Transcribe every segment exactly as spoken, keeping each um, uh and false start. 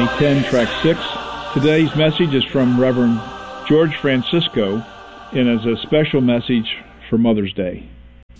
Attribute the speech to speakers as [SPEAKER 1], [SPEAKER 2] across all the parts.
[SPEAKER 1] ten, track six. Today's message is from Reverend George Francisco and is a special message for Mother's Day.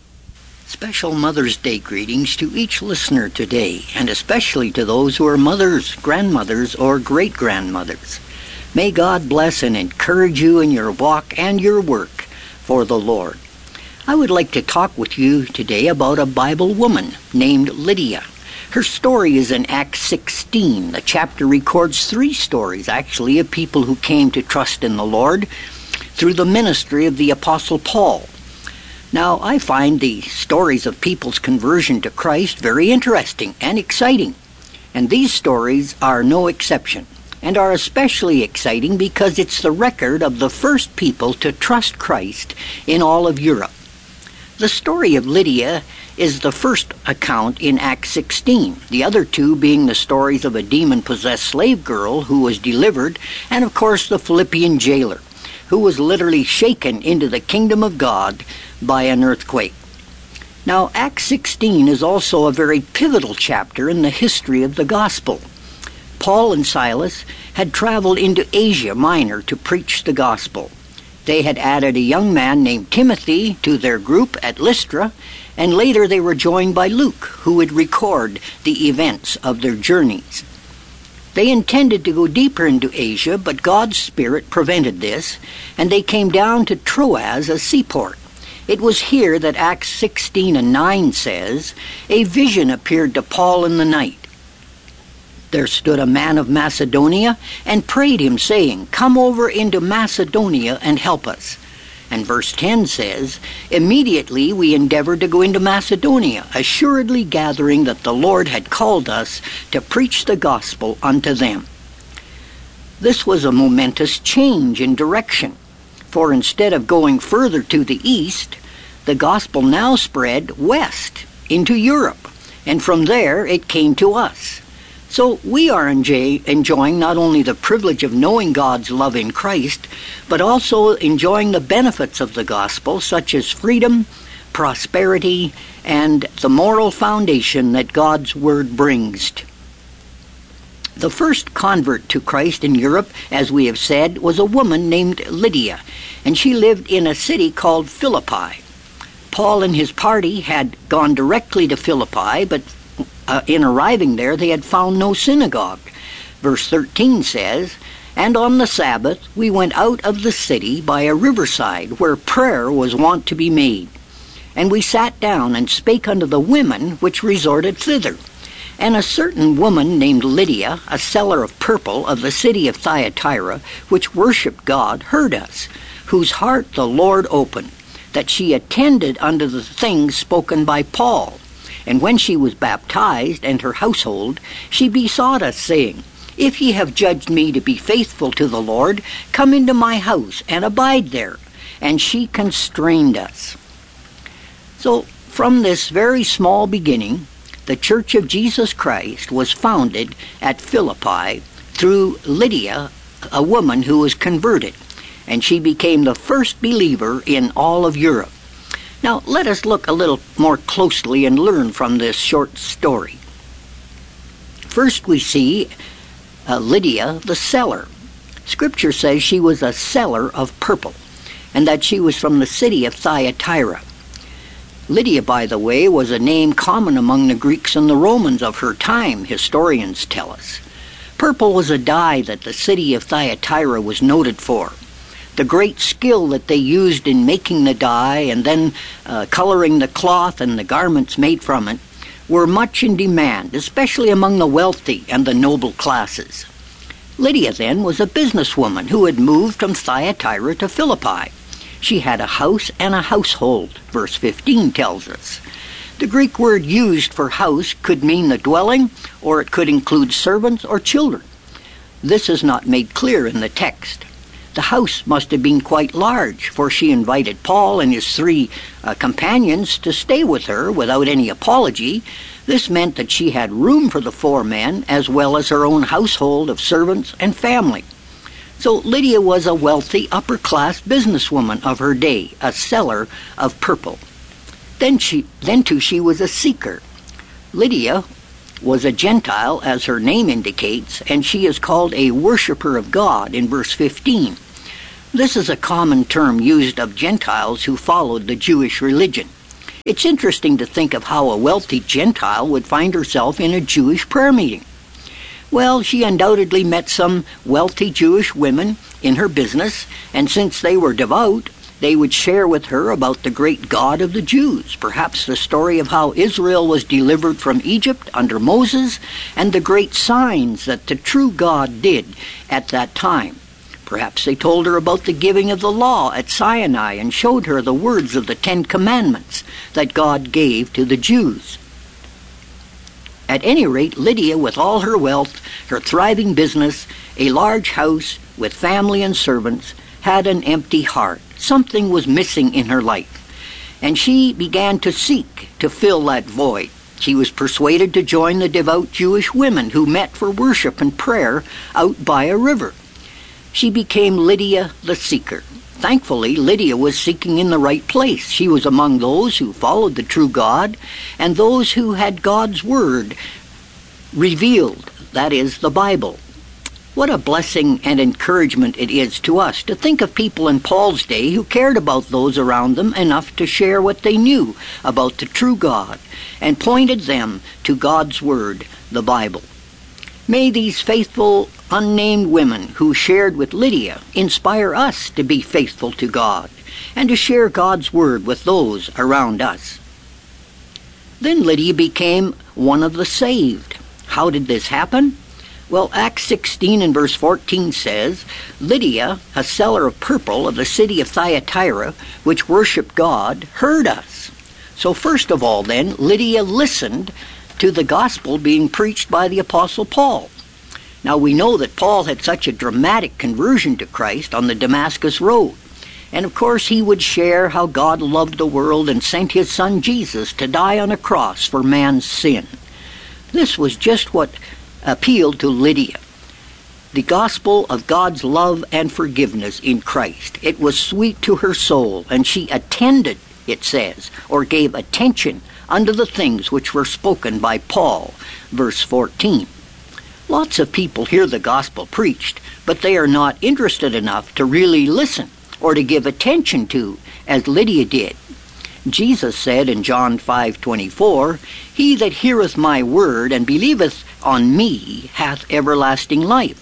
[SPEAKER 2] Special Mother's Day greetings to each listener today, and especially to those who are mothers, grandmothers, or great-grandmothers. May God bless and encourage you in your walk and your work for the Lord. I would like to talk with you today about a Bible woman named Lydia. Her story is in Acts sixteen. The chapter records three stories, actually, of people who came to trust in the Lord through the ministry of the Apostle Paul. Now, I find the stories of people's conversion to Christ very interesting and exciting, and these stories are no exception, and are especially exciting because it's the record of the first people to trust Christ in all of Europe. The story of Lydia is the first account in Acts sixteen, the other two being the stories of a demon-possessed slave girl who was delivered, and of course the Philippian jailer, who was literally shaken into the kingdom of God by an earthquake. Now, Acts sixteen is also a very pivotal chapter in the history of the gospel. Paul and Silas had traveled into Asia Minor to preach the gospel. They had added a young man named Timothy to their group at Lystra, and later they were joined by Luke, who would record the events of their journeys. They intended to go deeper into Asia, but God's Spirit prevented this, and they came down to Troas, a seaport. It was here that Acts sixteen and nine says, "A vision appeared to Paul in the night. There stood a man of Macedonia and prayed him, saying, 'Come over into Macedonia and help us.' And verse ten says, 'Immediately we endeavored to go into Macedonia, assuredly gathering that the Lord had called us to preach the gospel unto them.'" This was a momentous change in direction, for instead of going further to the east, the gospel now spread west into Europe, and from there it came to us. So we are enjoy, enjoying not only the privilege of knowing God's love in Christ, but also enjoying the benefits of the gospel, such as freedom, prosperity, and the moral foundation that God's word brings. The first convert to Christ in Europe, as we have said, was a woman named Lydia, and she lived in a city called Philippi. Paul and his party had gone directly to Philippi, but Uh, in arriving there, they had found no synagogue. Verse thirteen says, "And on the Sabbath we went out of the city by a riverside, where prayer was wont to be made. And we sat down and spake unto the women which resorted thither. And a certain woman named Lydia, a seller of purple of the city of Thyatira, which worshipped God, heard us, whose heart the Lord opened, that she attended unto the things spoken by Paul. And when she was baptized, and her household, she besought us, saying, 'If ye have judged me to be faithful to the Lord, come into my house, and abide there.' And she constrained us." So, from this very small beginning, the Church of Jesus Christ was founded at Philippi through Lydia, a woman who was converted, and she became the first believer in all of Europe. Now, let us look a little more closely and learn from this short story. First, we see uh, Lydia, the seller. Scripture says she was a seller of purple, and that she was from the city of Thyatira. Lydia, by the way, was a name common among the Greeks and the Romans of her time, historians tell us. Purple was a dye that the city of Thyatira was noted for. The great skill that they used in making the dye and then uh, coloring the cloth and the garments made from it were much in demand, especially among the wealthy and the noble classes. Lydia, then, was a businesswoman who had moved from Thyatira to Philippi. She had a house and a household, verse fifteen tells us. The Greek word used for house could mean the dwelling, or it could include servants or children. This is not made clear in the text. The house must have been quite large, for she invited Paul and his three uh, companions to stay with her without any apology. This meant that she had room for the four men, as well as her own household of servants and family. So Lydia was a wealthy, upper-class businesswoman of her day, a seller of purple. Then she, then too, she was a seeker. Lydia was a Gentile, as her name indicates, and she is called a worshiper of God in verse fifteen. This is a common term used of Gentiles who followed the Jewish religion. It's interesting to think of how a wealthy Gentile would find herself in a Jewish prayer meeting. Well, she undoubtedly met some wealthy Jewish women in her business, and since they were devout, they would share with her about the great God of the Jews, perhaps the story of how Israel was delivered from Egypt under Moses, and the great signs that the true God did at that time. Perhaps they told her about the giving of the law at Sinai and showed her the words of the Ten Commandments that God gave to the Jews. At any rate, Lydia, with all her wealth, her thriving business, a large house with family and servants, had an empty heart. Something was missing in her life, and she began to seek to fill that void. She was persuaded to join the devout Jewish women who met for worship and prayer out by a river. She became Lydia the Seeker. Thankfully, Lydia was seeking in the right place. She was among those who followed the true God and those who had God's Word revealed, that is, the Bible. What a blessing and encouragement it is to us to think of people in Paul's day who cared about those around them enough to share what they knew about the true God and pointed them to God's Word, the Bible. May these faithful, unnamed women who shared with Lydia inspire us to be faithful to God and to share God's Word with those around us. Then Lydia became one of the saved. How did this happen? Well, Acts sixteen and verse fourteen says, Lydia, a seller of purple of the city of Thyatira, which worshipped God, heard us. So first of all then, Lydia listened to the gospel being preached by the Apostle Paul. Now we know that Paul had such a dramatic conversion to Christ on the Damascus Road. And of course he would share how God loved the world and sent his son Jesus to die on a cross for man's sin. This was just what appealed to Lydia. The gospel of God's love and forgiveness in Christ. It was sweet to her soul, and she attended, it says, or gave attention unto the things which were spoken by Paul, verse fourteen. Lots of people hear the gospel preached, but they are not interested enough to really listen or to give attention to, as Lydia did. Jesus said in John five twenty-four, He that heareth my word and believeth on me hath everlasting life.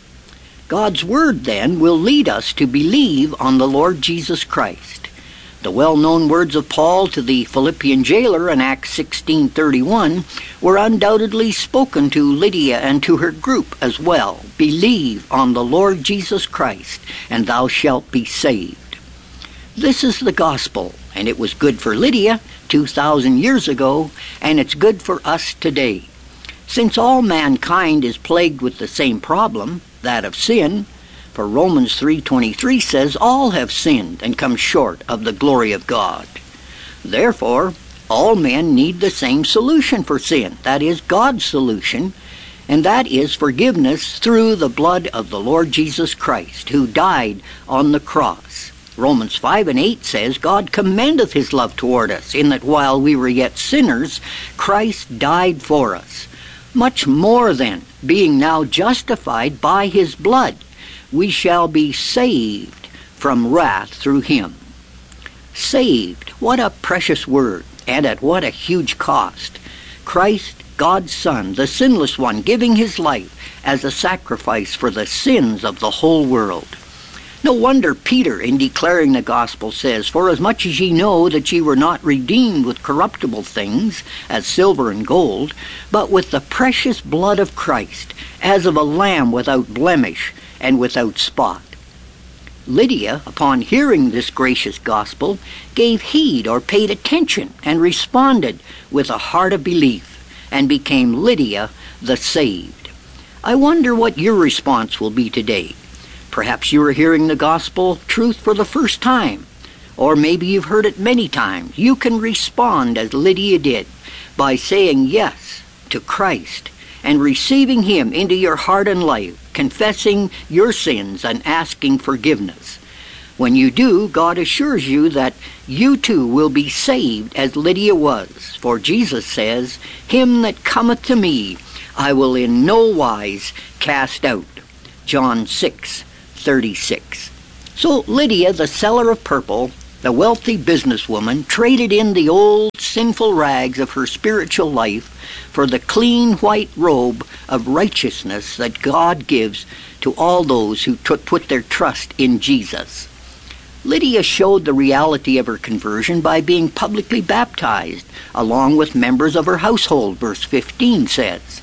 [SPEAKER 2] God's word, then, will lead us to believe on the Lord Jesus Christ. The well-known words of Paul to the Philippian jailer in Acts sixteen thirty-one were undoubtedly spoken to Lydia and to her group as well. Believe on the Lord Jesus Christ, and thou shalt be saved. This is the gospel, and it was good for Lydia two thousand years ago, and it's good for us today. Since all mankind is plagued with the same problem, that of sin, for Romans three twenty-three says, all have sinned and come short of the glory of God. Therefore, all men need the same solution for sin, that is, God's solution, and that is forgiveness through the blood of the Lord Jesus Christ, who died on the cross. Romans five and eight says, God commendeth his love toward us, in that while we were yet sinners, Christ died for us. Much more then, being now justified by his blood, we shall be saved from wrath through him. Saved, what a precious word, and at what a huge cost. Christ, God's Son, the sinless one, giving his life as a sacrifice for the sins of the whole world. No wonder Peter, in declaring the gospel, says, For as much as ye know that ye were not redeemed with corruptible things, as silver and gold, but with the precious blood of Christ, as of a lamb without blemish and without spot. Lydia, upon hearing this gracious gospel, gave heed or paid attention and responded with a heart of belief and became Lydia the saved. I wonder what your response will be today. Perhaps you are hearing the gospel truth for the first time, or maybe you've heard it many times. You can respond as Lydia did by saying yes to Christ and receiving him into your heart and life, confessing your sins and asking forgiveness. When you do, God assures you that you too will be saved as Lydia was. For Jesus says, "Him that cometh to me, I will in no wise cast out." John six thirty-six. So Lydia, the seller of purple, the wealthy businesswoman, traded in the old sinful rags of her spiritual life for the clean white robe of righteousness that God gives to all those who t- put their trust in Jesus. Lydia showed the reality of her conversion by being publicly baptized, along with members of her household, verse fifteen says.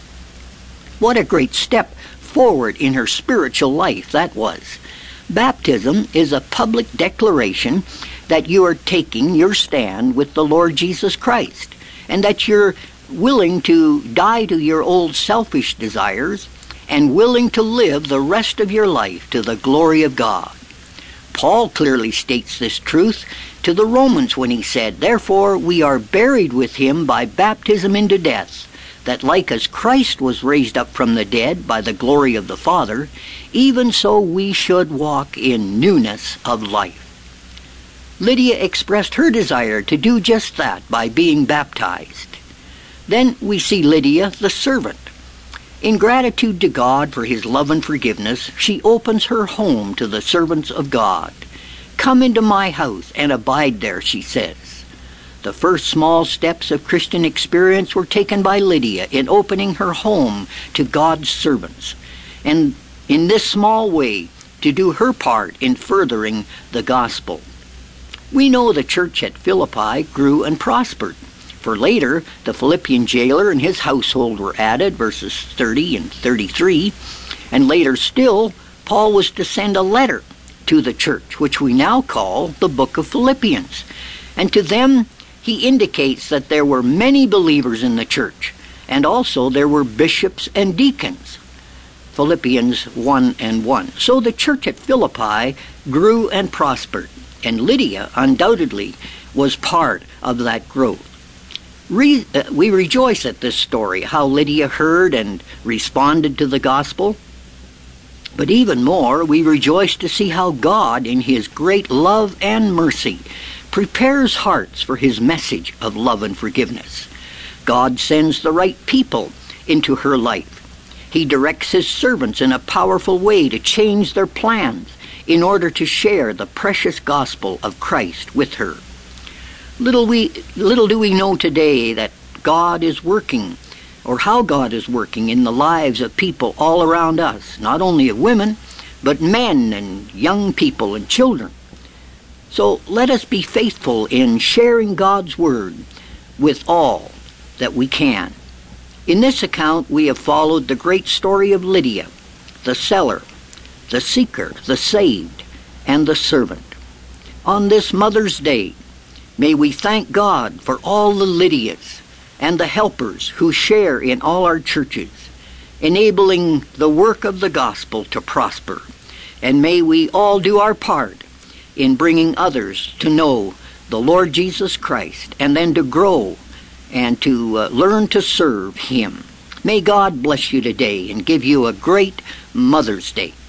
[SPEAKER 2] What a great step forward in her spiritual life that was. Baptism is a public declaration that you are taking your stand with the Lord Jesus Christ, and that you're willing to die to your old selfish desires and willing to live the rest of your life to the glory of God. Paul clearly states this truth to the Romans when he said, "Therefore we are buried with him by baptism into death, that like as Christ was raised up from the dead by the glory of the Father, even so we should walk in newness of life." Lydia expressed her desire to do just that by being baptized. Then we see Lydia, the servant. In gratitude to God for his love and forgiveness, she opens her home to the servants of God. "Come into my house and abide there," she says. The first small steps of Christian experience were taken by Lydia in opening her home to God's servants, and in this small way to do her part in furthering the gospel. We know the church at Philippi grew and prospered. For later, the Philippian jailer and his household were added, verses thirty and thirty-three. And later still, Paul was to send a letter to the church, which we now call the book of Philippians. And to them, he indicates that there were many believers in the church, and also there were bishops and deacons. Philippians one and one. So the church at Philippi grew and prospered, and Lydia undoubtedly was part of that growth. Re- uh, we rejoice at this story, how Lydia heard and responded to the gospel. But even more, we rejoice to see how God, in his great love and mercy, prepares hearts for his message of love and forgiveness. God sends the right people into her life. He directs his servants in a powerful way to change their plans in order to share the precious gospel of Christ with her. Little we, little do we know today that God is working, or how God is working in the lives of people all around us, not only of women, but men and young people and children. So let us be faithful in sharing God's word with all that we can. In this account, we have followed the great story of Lydia, the seller, the seeker, the saved, and the servant. On this Mother's Day, may we thank God for all the Lydias and the helpers who share in all our churches, enabling the work of the gospel to prosper. And may we all do our part in bringing others to know the Lord Jesus Christ, and then to grow and to uh, learn to serve him. May God bless you today and give you a great Mother's Day.